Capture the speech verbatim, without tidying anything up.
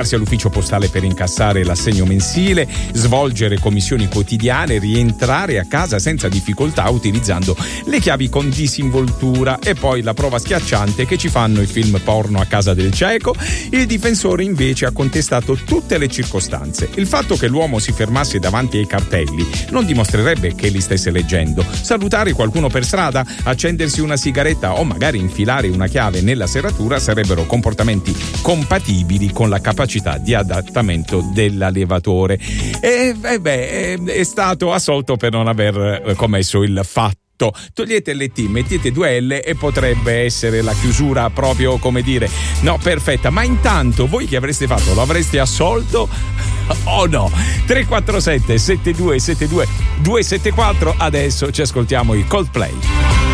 recarsi all'ufficio postale per incassare l'assegno mensile, svolgere commissioni quotidiane, rientrare a casa senza difficoltà utilizzando le chiavi con disinvoltura. E poi la prova schiacciante che ci fanno i film porno a casa del cieco. Il difensore invece ha contestato tutte le circostanze. Il fatto che l'uomo si fermasse davanti ai cartelli non dimostrerebbe che li stesse leggendo. Salutare qualcuno per strada, accendersi una sigaretta o magari infilare una chiave nella serratura sarebbero comportamenti compatibili con la capacità di adattamento dell'allevatore. E eh beh, è stato assolto per non aver commesso il fatto. Togliete le T, mettete due L e potrebbe essere la chiusura proprio, come dire, no, perfetta. Ma intanto voi che avreste fatto? Lo avreste assolto o no? tre quattro sette sette due sette due due sette quattro. Adesso ci ascoltiamo i Coldplay.